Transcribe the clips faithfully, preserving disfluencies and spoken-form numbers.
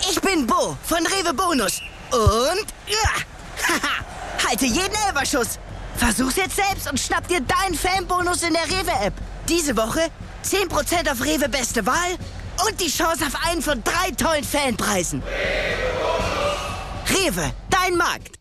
Ich bin Bo von Rewe Bonus. Und ja, haha, halte jeden Elferschuss. Versuch's jetzt selbst und schnapp dir deinen Fanbonus in der Rewe-App. Diese Woche zehn Prozent auf Rewe Beste Wahl und die Chance auf einen von drei tollen Fanpreisen. Rewe, dein Markt.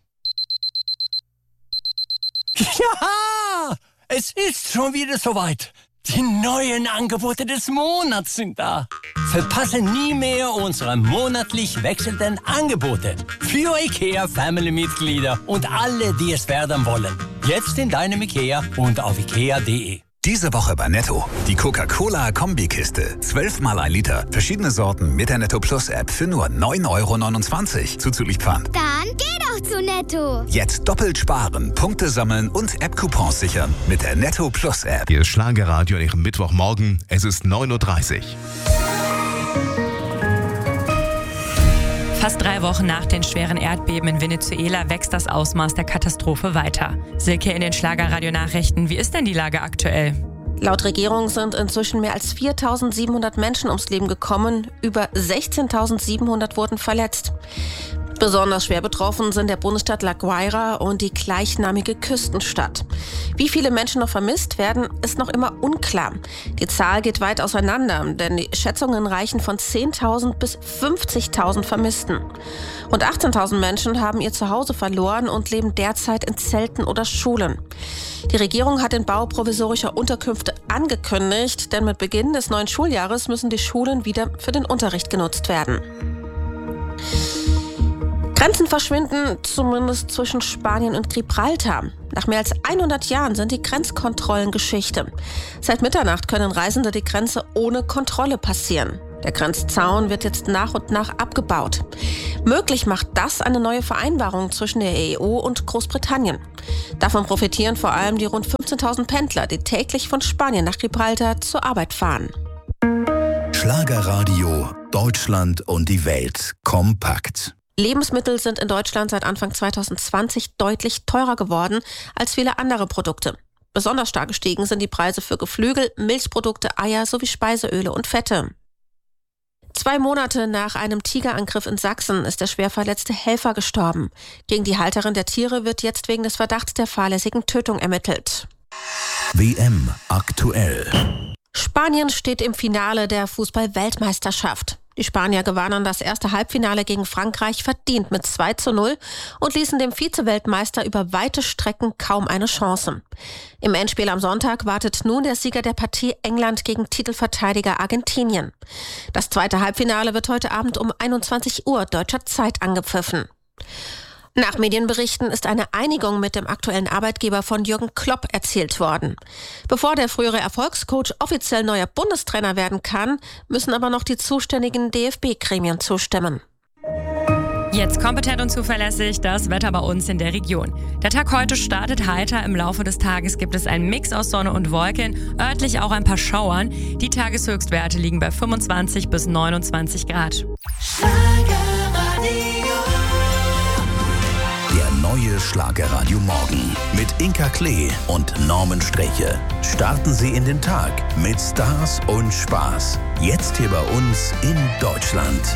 Ja, es ist schon wieder soweit. Die neuen Angebote des Monats sind da. Verpasse nie mehr unsere monatlich wechselnden Angebote. Für IKEA-Family-Mitglieder und alle, die es werden wollen. Jetzt in deinem IKEA und auf ikea punkt de. Diese Woche bei Netto. Die Coca-Cola-Kombikiste. zwölf mal ein Liter. Verschiedene Sorten mit der Netto Plus App für nur neun Euro neunundzwanzig. Zuzüglich Pfand. Dann geh doch zu Netto. Jetzt doppelt sparen, Punkte sammeln und App-Coupons sichern mit der Netto Plus App. Hier ist Schlagerradio an Ihrem Mittwochmorgen. Es ist neun Uhr dreißig. Fast drei Wochen nach den schweren Erdbeben in Venezuela wächst das Ausmaß der Katastrophe weiter. Silke in den Schlagerradio-Nachrichten. Wie ist denn die Lage aktuell? Laut Regierung sind inzwischen mehr als viertausendsiebenhundert Menschen ums Leben gekommen. Über sechzehntausendsiebenhundert wurden verletzt. Besonders schwer betroffen sind der Bundesstaat La Guaira und die gleichnamige Küstenstadt. Wie viele Menschen noch vermisst werden, ist noch immer unklar. Die Zahl geht weit auseinander, denn die Schätzungen reichen von zehntausend bis fünfzigtausend Vermissten. Rund achtzehntausend Menschen haben ihr Zuhause verloren und leben derzeit in Zelten oder Schulen. Die Regierung hat den Bau provisorischer Unterkünfte angekündigt, denn mit Beginn des neuen Schuljahres müssen die Schulen wieder für den Unterricht genutzt werden. Grenzen verschwinden, zumindest zwischen Spanien und Gibraltar. Nach mehr als hundert Jahren sind die Grenzkontrollen Geschichte. Seit Mitternacht können Reisende die Grenze ohne Kontrolle passieren. Der Grenzzaun wird jetzt nach und nach abgebaut. Möglich macht das eine neue Vereinbarung zwischen der E U und Großbritannien. Davon profitieren vor allem die rund fünfzehntausend Pendler, die täglich von Spanien nach Gibraltar zur Arbeit fahren. Schlagerradio, Deutschland und die Welt kompakt. Lebensmittel sind in Deutschland seit Anfang zweitausendzwanzig deutlich teurer geworden als viele andere Produkte. Besonders stark gestiegen sind die Preise für Geflügel, Milchprodukte, Eier sowie Speiseöle und Fette. Zwei Monate nach einem Tigerangriff in Sachsen ist der schwer verletzte Helfer gestorben. Gegen die Halterin der Tiere wird jetzt wegen des Verdachts der fahrlässigen Tötung ermittelt. W M aktuell. Spanien steht im Finale der Fußball-Weltmeisterschaft. Die Spanier gewannen das erste Halbfinale gegen Frankreich verdient mit zwei zu null und ließen dem Vize-Weltmeister über weite Strecken kaum eine Chance. Im Endspiel am Sonntag wartet nun der Sieger der Partie England gegen Titelverteidiger Argentinien. Das zweite Halbfinale wird heute Abend um einundzwanzig Uhr deutscher Zeit angepfiffen. Nach Medienberichten ist eine Einigung mit dem aktuellen Arbeitgeber von Jürgen Klopp erzielt worden. Bevor der frühere Erfolgscoach offiziell neuer Bundestrainer werden kann, müssen aber noch die zuständigen D F B-Gremien zustimmen. Jetzt kompetent und zuverlässig das Wetter bei uns in der Region. Der Tag heute startet heiter. Im Laufe des Tages gibt es einen Mix aus Sonne und Wolken, örtlich auch ein paar Schauern. Die Tageshöchstwerte liegen bei fünfundzwanzig bis neunundzwanzig Grad. Der neue Schlagerradio Morgen mit Inka Klee und Norman Streche. Starten Sie in den Tag mit Stars und Spaß. Jetzt hier bei uns in Deutschland.